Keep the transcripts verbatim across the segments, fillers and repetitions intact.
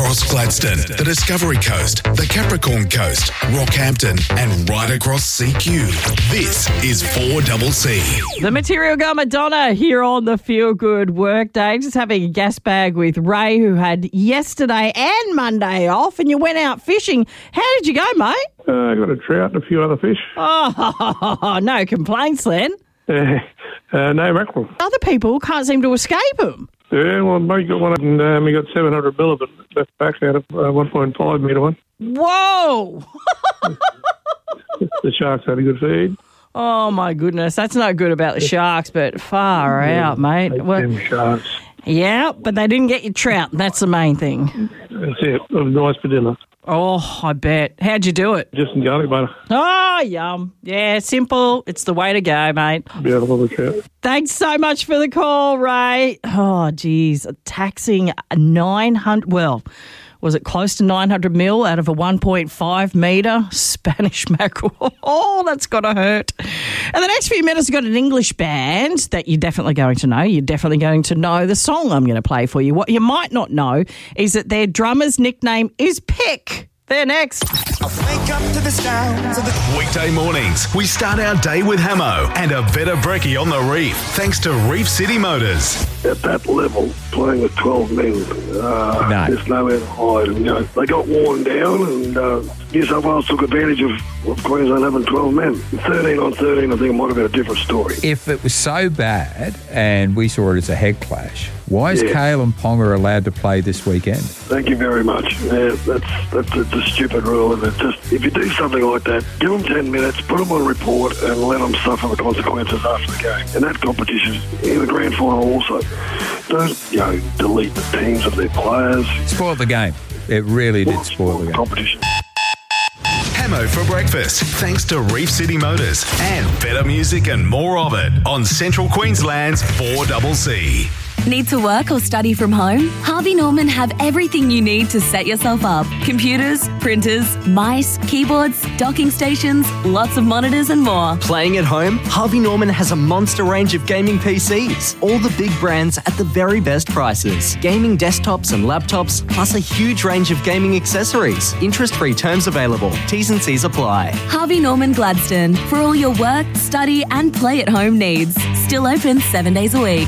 across Gladstone, the Discovery Coast, the Capricorn Coast, Rockhampton, and right across C Q. This is four C C. The Material Girl Madonna here on the Feel Good Workday. Just having a gas bag with Ray, who had yesterday and Monday off, and you went out fishing. How did you go, mate? Uh, I got a trout and a few other fish. Oh, no complaints then. Uh, uh, no mackerel. Other people can't seem to escape them. Yeah, well, mate got one and um, he got seven hundred mil of it left back out of uh, one point five metre one. Whoa! The sharks had a good feed. Oh, my goodness. That's not good about the sharks, but far Yeah, out, mate. hate Well, them sharks. yeah, but they didn't get your trout. That's the main thing. That's it. It was nice for dinner. Oh, I bet. How'd you do it? Just some garlic butter. Oh, yum. Yeah, simple. It's the way to go, mate. Beautiful trout. Thanks so much for the call, Ray. Oh, geez. Taxing nine hundred, well, was it close to nine hundred mil out of a one point five metre Spanish mackerel? Oh, that's got to hurt. And the next few minutes, we've got an English band that you're definitely going to know. You're definitely going to know the song I'm going to play for you. What you might not know is that their drummer's nickname is Pick. They're next. I wake up to the sounds of the... Weekday mornings, we start our day with Hamo and a better brekkie on the reef, thanks to Reef City Motors. At that level, playing with twelve men, uh, No. there's nowhere to hide. You know, they got worn down, and uh, New South Wales took advantage of, of Queensland having twelve men. thirteen on thirteen, I think it might have been a different story. If it was so bad and we saw it as a head clash, why is Yeah. Kale and Ponga allowed to play this weekend? Thank you very much. Yeah, that's that's a, a stupid rule, and it just if you do something like that, give them ten minutes, put them on report, and let them suffer the consequences after the game. And that competition in the grand final also. Don't you know delete the teams of their players. Spoiled the game. It really did spoil the game. Competition. Hamo for breakfast, thanks to Reef City Motors and better music and more of it on Central Queensland's four C C. Need to work or study from home? Harvey Norman have everything you need to set yourself up. Computers, printers, mice, keyboards, docking stations, lots of monitors and more. Playing at home? Harvey Norman has a monster range of gaming P Cs. All the big brands at the very best prices. Gaming desktops and laptops, plus a huge range of gaming accessories. Interest-free terms available. T's and C's apply. Harvey Norman Gladstone for all your work, study and play at home needs. Still open seven days a week.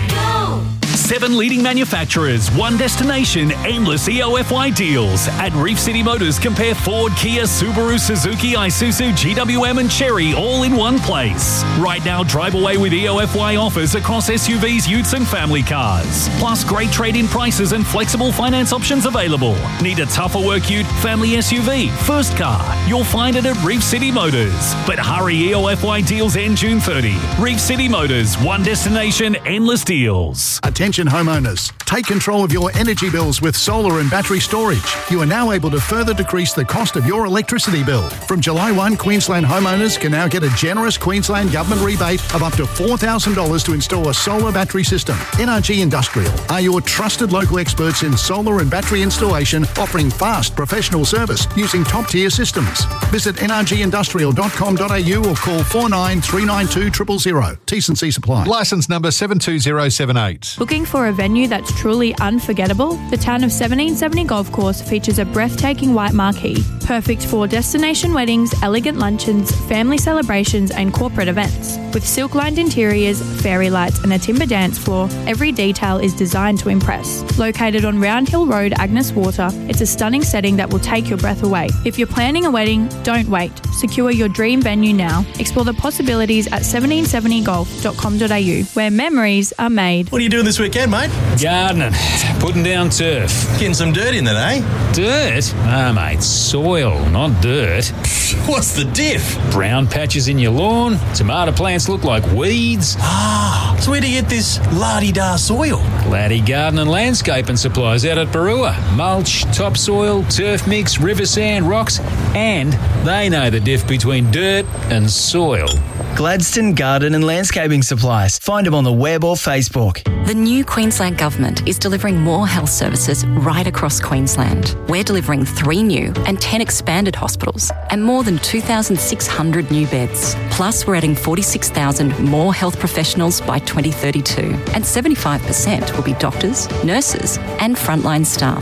Seven leading manufacturers, one destination, endless E O F Y deals. At Reef City Motors, compare Ford, Kia, Subaru, Suzuki, Isuzu, G W M and Chery all in one place. Right now, drive away with E O F Y offers across S U Vs, utes and family cars. Plus, great trade-in prices and flexible finance options available. Need a tougher work ute, family S U V, first car? You'll find it at Reef City Motors. But hurry, E O F Y deals end June thirtieth. Reef City Motors, one destination, endless deals. Attention homeowners, take control of your energy bills with solar and battery storage. You are now able to further decrease the cost of your electricity bill. From July first, Queensland homeowners can now get a generous Queensland government rebate of up to four thousand dollars to install a solar battery system. N R G Industrial are your trusted local experts in solar and battery installation, offering fast professional service using top-tier systems. Visit n r g industrial dot com dot a u or call four nine three nine two zero zero zero. T's and C's apply. Licence number seven two zero seven eight. Looking for a venue that's truly unforgettable? The town of seventeen seventy Golf Course features a breathtaking white marquee, perfect for destination weddings, elegant luncheons, family celebrations and corporate events. With silk-lined interiors, fairy lights and a timber dance floor, every detail is designed to impress. Located on Round Hill Road, Agnes Water, it's a stunning setting that will take your breath away. If you're planning a wedding, don't wait. Secure your dream venue now. Explore the possibilities at seventeen seventy golf dot com dot a u, where memories are made. What are you doing this weekend, mate? Gardening, putting down turf. Getting some dirt in there, eh? Dirt? Ah, mate, soil, not dirt. What's the diff? Brown patches in your lawn, tomato plants look like weeds. Ah, so where do you get this la-di-da soil? Laddie Garden and Landscaping Supplies out at Barua. Mulch, topsoil, turf mix, river sand, rocks, and they know the diff between dirt and soil. Gladstone Garden and Landscaping Supplies. Find them on the web or Facebook. The new Queensland Government is delivering more health services right across Queensland. We're delivering three new and ten expanded hospitals and more than two thousand six hundred new beds. Plus, we're adding forty-six thousand more health professionals by twenty thirty-two, and seventy-five percent will be doctors, nurses and frontline staff.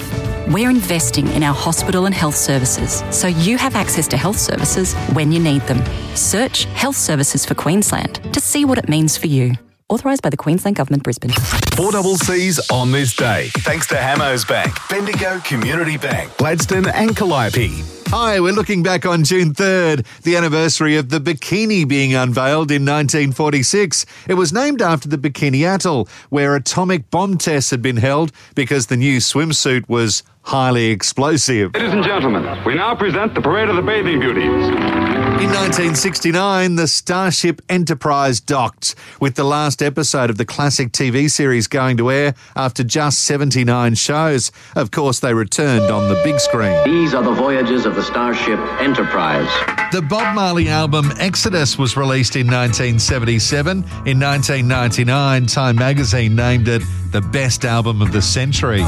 We're investing in our hospital and health services so you have access to health services when you need them. Search Health Services for Queensland to see what it means for you. Authorised by the Queensland Government, Brisbane. Four double C's on this day. Thanks to Hamos Bank, Bendigo Community Bank, Gladstone and Calliope. Hi, we're looking back on June third, the anniversary of the bikini being unveiled in nineteen forty-six. It was named after the Bikini Atoll, where atomic bomb tests had been held because the new swimsuit was highly explosive. Ladies and gentlemen, we now present the Parade of the Bathing Beauties. In nineteen sixty-nine, the Starship Enterprise docked, with the last episode of the classic T V series going to air after just seventy-nine shows. Of course, they returned on the big screen. These are the voyages of the Starship Enterprise. The Bob Marley album Exodus was released in nineteen seventy-seven. In nineteen ninety-nine, Time magazine named it the best album of the century.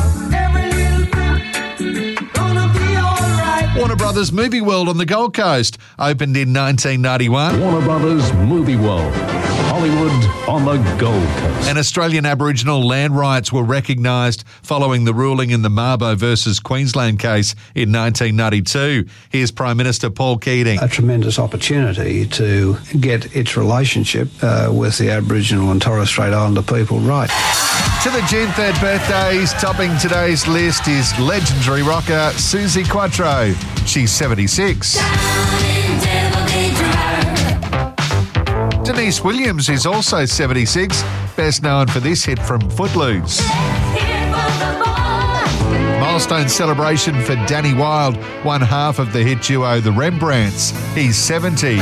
Warner Brothers Movie World on the Gold Coast opened in nineteen ninety-one. Warner Brothers Movie World, Hollywood on the Gold Coast. And Australian Aboriginal land rights were recognised following the ruling in the Mabo versus Queensland case in nineteen ninety-two. Here's Prime Minister Paul Keating. A tremendous opportunity to get its relationship uh, with the Aboriginal and Torres Strait Islander people right. To the June third birthdays, topping today's list is legendary rocker Suzi Quatro. She's seventy-six. Denise Williams is also seventy-six, best known for this hit from Footloose. Milestone celebration for Danny Wilde, one half of the hit duo The Rembrandts. He's seventy.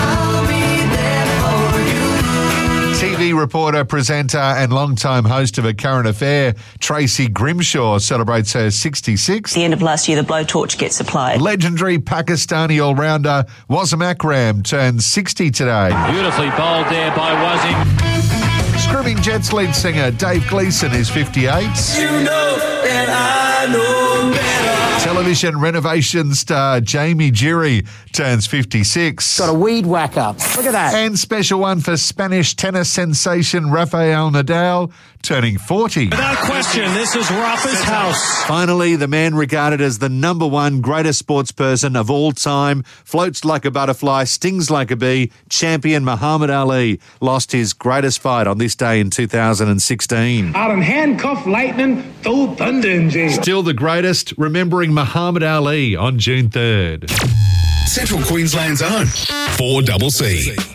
T V reporter, presenter and longtime host of A Current Affair, Tracy Grimshaw, celebrates her sixty-sixth. At the end of last year, the blowtorch gets applied. Legendary Pakistani all-rounder Wasim Akram turns sixty today. Beautifully bowled there by Wasim. Screaming Jets lead singer Dave Gleeson is fifty-eight. You know that I know better. Television renovation star Jamie Jury turns fifty-six. Got a weed whacker. Look at that. And special one for Spanish tennis sensation Rafael Nadal turning forty. Without question, this is Rafa's house. Finally, the man regarded as the number one greatest sports person of all time, floats like a butterfly, stings like a bee, champion Muhammad Ali lost his greatest fight on this day in two thousand sixteen. Out and handcuff lightning, throw thunder in jail. Still the greatest, remembering Muhammad Ali on June third. Central Queensland's own four double C.